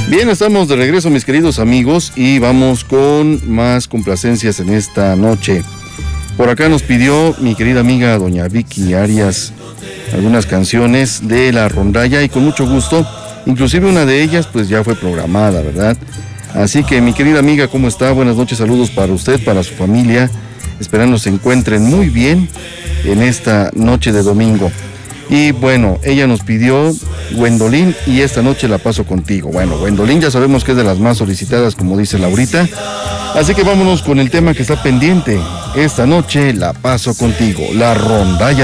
Bien, estamos de regreso, mis queridos amigos, y vamos con más complacencias en esta noche. Por acá nos pidió mi querida amiga doña Vicky Arias algunas canciones de La Rondalla, y con mucho gusto, inclusive una de ellas pues ya fue programada, ¿verdad? Así que mi querida amiga, ¿cómo está? Buenas noches, saludos para usted, para su familia, esperando se encuentren muy bien en esta noche de domingo. Y bueno, ella nos pidió Gwendolyn y Esta noche la paso contigo. Bueno, Gwendolyn ya sabemos que es de las más solicitadas, como dice Laurita. Así que vámonos con el tema que está pendiente. Esta noche la paso contigo, La Rondalla.